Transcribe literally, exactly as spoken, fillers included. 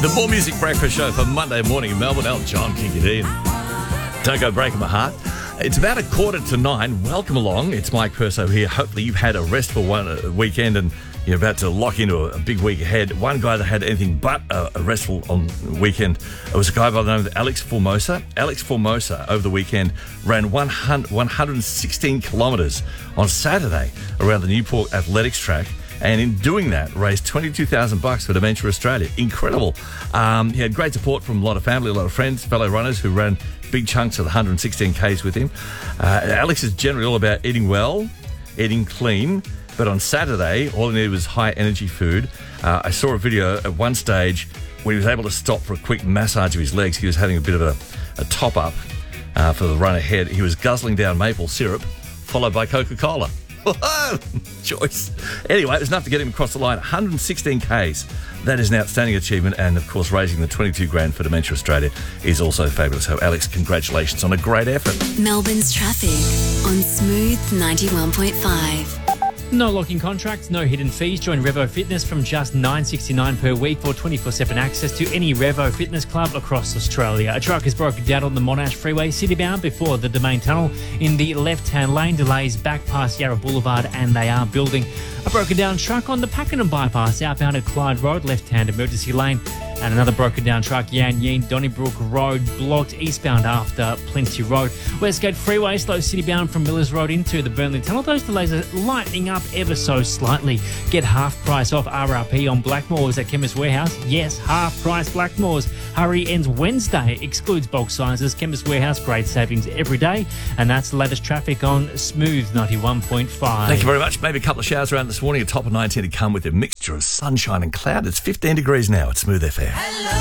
The More Music Breakfast Show for Monday morning in Melbourne. Elton John, kick it in. Don't go breaking my heart. It's about a quarter to nine. Welcome along. It's Mike Perso here. Hopefully you've had a restful one uh, weekend and you're about to lock into a, a big week ahead. One guy that had anything but a, a restful on the weekend it was a guy by the name of Alex Formosa. Alex Formosa over the weekend ran one hundred sixteen kilometres on Saturday around the Newport Athletics track. And in doing that, raised twenty-two thousand bucks for Dementia Australia. Incredible. Um, he had great support from a lot of family, a lot of friends, fellow runners who ran big chunks of the one hundred sixteen Ks with him. Uh, Alex is generally all about eating well, eating clean. But on Saturday, all he needed was high energy food. Uh, I saw a video at one stage where he was able to stop for a quick massage of his legs. He was having a bit of a, a top up uh, for the run ahead. He was guzzling down maple syrup, followed by Coca-Cola. Whoa! Choice. Anyway, it was enough to get him across the line. one hundred sixteen Ks. That is an outstanding achievement. And, of course, raising the twenty-two grand for Dementia Australia is also fabulous. So, Alex, congratulations on a great effort. Melbourne's traffic on Smooth ninety-one point five. No locking contracts, no hidden fees. Join Revo Fitness from just nine dollars sixty-nine per week for twenty-four seven access to any Revo Fitness club across Australia. A truck is broken down on the Monash Freeway, citybound before the Domain Tunnel in the left-hand lane. Delays back past Yarra Boulevard and they are building. A broken down truck on the Pakenham bypass, outbound at Clyde Road, left-hand emergency lane. And another broken down truck, Yan Yeen, Donnybrook Road, blocked eastbound after Plenty Road. Westgate Freeway, slow citybound from Millers Road into the Burnley Tunnel. Those delays are lightening up ever so slightly. Get half price off R R P on Blackmores at Chemist Warehouse. Yes, half price Blackmores. Hurry ends Wednesday. Excludes bulk sizes. Chemist Warehouse, great savings every day. And that's the latest traffic on Smooth ninety-one point five. Thank you very much. Maybe a couple of showers around this morning. A top of nineteen to come with a mixture of sunshine and cloud. It's fifteen degrees now at Smooth F M. Hello.